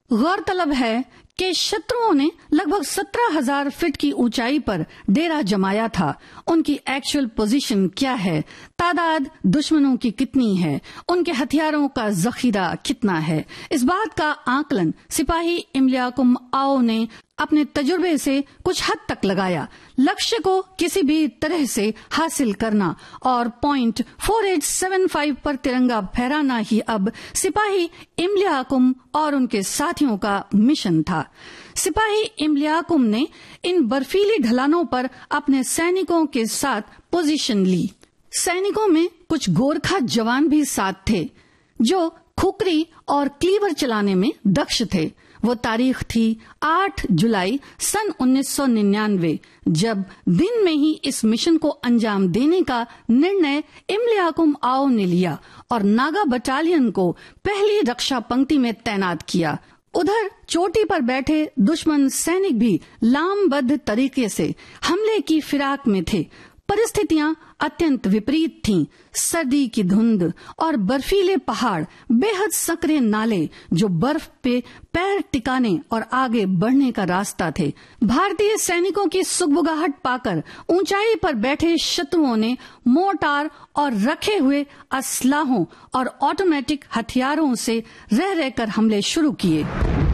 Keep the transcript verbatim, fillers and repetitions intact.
गौरतलब है कि शत्रुओं ने लगभग सत्रह हजार फीट की ऊंचाई पर डेरा जमाया था। उनकी एक्चुअल पोजीशन क्या है, तादाद दुश्मनों की कितनी है, उनके हथियारों का जखीरा कितना है, इस बात का आकलन सिपाही इमलियाकुम आओ ने अपने तजुर्बे से कुछ हद तक लगाया। लक्ष्य को किसी भी तरह से हासिल करना और point four eight seven five पर तिरंगा फहराना ही अब सिपाही इमलियाकुम और उनके साथियों का मिशन था। सिपाही इमलियाकुम ने इन बर्फीली ढलानों पर अपने सैनिकों के साथ पोजीशन ली। सैनिकों में कुछ गोरखा जवान भी साथ थे जो खुकरी और क्लीवर चलाने में दक्ष थे। वो तारीख थी आठ जुलाई सन उन्नीस सौ निन्यानवे, जब दिन में ही इस मिशन को अंजाम देने का निर्णय इमलियाकुम आओ ने लिया और नागा बटालियन को पहली रक्षा पंक्ति में तैनात किया। उधर चोटी पर बैठे दुश्मन सैनिक भी लामबद्ध तरीके से हमले की फिराक में थे। परिस्थितियां अत्यंत विपरीत थीं। सर्दी की धुंध और बर्फीले पहाड़, बेहद सकरे नाले जो बर्फ पे पैर टिकाने और आगे बढ़ने का रास्ता थे। भारतीय सैनिकों की सुगबुगाहट पाकर ऊंचाई पर बैठे शत्रुओं ने मोर्टार और रखे हुए असलाहों और ऑटोमेटिक हथियारों से रह रहकर हमले शुरू किए।